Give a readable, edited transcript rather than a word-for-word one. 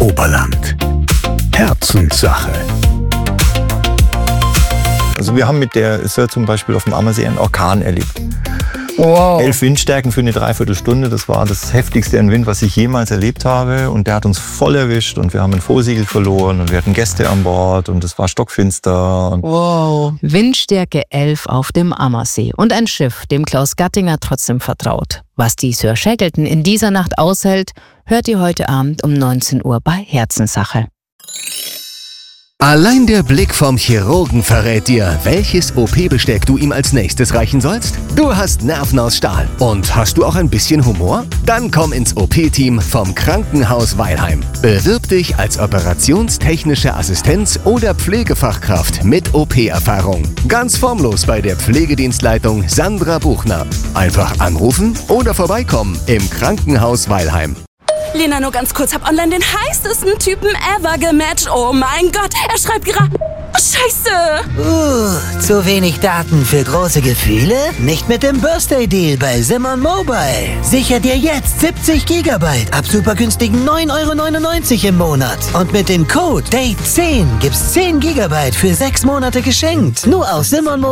Oberland. Herzenssache. Also wir haben mit der Sir zum Beispiel auf dem Ammersee einen Orkan erlebt. Wow. 11 Windstärken für eine Dreiviertelstunde, das war das heftigste an Wind, was ich jemals erlebt habe. Und der hat uns voll erwischt und wir haben ein Vorsiegel verloren und wir hatten Gäste an Bord und es war stockfinster. Wow. Windstärke 11 auf dem Ammersee und ein Schiff, dem Klaus Gattinger trotzdem vertraut. Was die Sir Shackleton in dieser Nacht aushält, hört ihr heute Abend um 19 Uhr bei Herzenssache. Allein der Blick vom Chirurgen verrät dir, welches OP-Besteck du ihm als nächstes reichen sollst. Du hast Nerven aus Stahl. Und hast du auch ein bisschen Humor? Dann komm ins OP-Team vom Krankenhaus Weilheim. Bewirb dich als operationstechnische Assistenz oder Pflegefachkraft mit OP-Erfahrung. Ganz formlos bei der Pflegedienstleitung Sandra Buchner. Einfach anrufen oder vorbeikommen im Krankenhaus Weilheim. Lena, nur ganz kurz, hab online den heißesten Typen ever gematcht. Oh mein Gott, er schreibt gerade... Oh, Scheiße! Zu wenig Daten für große Gefühle? Nicht mit dem Birthday Deal bei Simon Mobile. Sicher dir jetzt 70 GB ab super günstigen 9,99 € im Monat. Und mit dem Code DATE10 gibt's 10 GB für 6 Monate geschenkt. Nur auf Simon Mobile.